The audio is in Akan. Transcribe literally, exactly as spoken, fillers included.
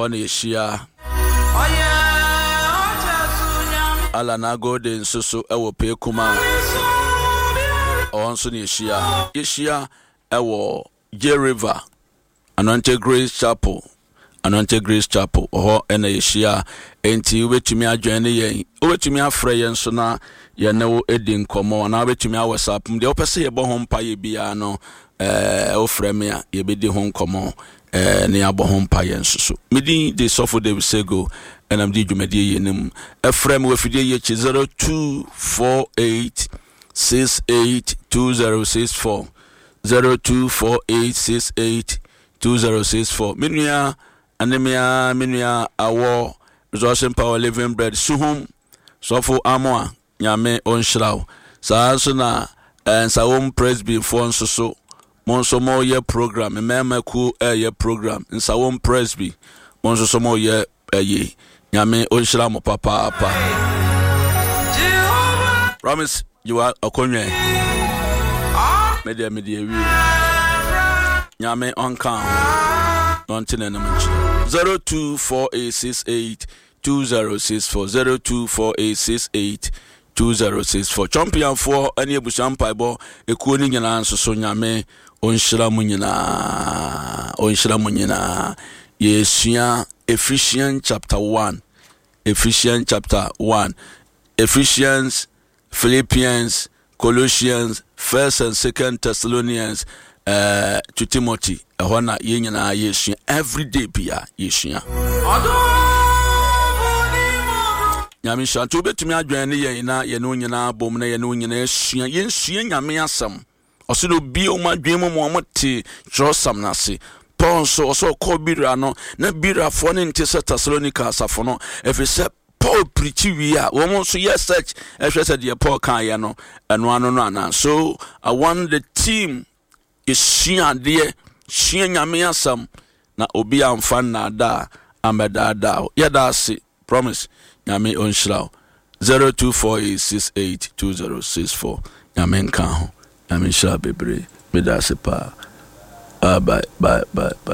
ɛhɔ na yɛhyia Alana Golden nso so ɛwɔ Pekuma ɔhɔ nso na yɛhyia yɛhyia ɛwɔ J River Anointed Grace Chapel Anointed Grace Chapel ɔhɔ ɛna yɛhyia enti wobɛtumi adwene ne yɛn wobɛtumi afrɛ yɛn so na yɛne wo edi nkɔmmɔ na wobɛtumi awhatsapp deɛ wopɛ sɛ yɛbɔ ho mpa yɛ bia no ɛɛ wofrɛ me a yɛbɛdi ho nkɔmmɔ ɛɛ ne yɛabɔ ho mpa yɛn so so medi de sɔfo David Sego ɛnam de dwumadie yɛ nim ɛfrɛ me wafidie yɛ kyi zero two four eight six eight two zero six four zero two four eight six eight two zero six four menua anemia menua awo resurrection power living bread suhum sɔfo amoa nyame onhyiraw saa so na nsawom presby for nso so mon so mo ye program mema ku eh program nsawom presby mon so so mo ye eh nyame onhyira mo papa papa promise you are akonwe media media wi nyame onka nontin na mchi zero two four eight six eight two zero six four zero two four eight six eight two zero six four champion for any ebusan paibo ekuo ni nyina nso so nyame onhyira mu nyina onhyira mu nyina yesua Ephesians chapter one Ephesians chapter one Ephesians Philippians Colossians First and Second Thessalonians uh, to Timothy ehona na yenyina yesua every day bia yesua nyame shanto betumi adwan ne yɛn na yɛn no nyina bom na yɛn no nyina esua yɛn sua nyame asam ɔso no bi o madwen mu mo te trosam na se Paul so so call bira no na bira fo ne nte se Thessalonica asafo no efese Paul preach wi a wo mo so yes search efese de Paul kan ye no eno ano no ana so I want the team is sua de sua nyame asam na obi amfa na da ameda da ya da se promise nyame onhyiraw zero two four eight six eight two zero six four nyame nka ho nyame hyira bebre medase pa bye bye bye bye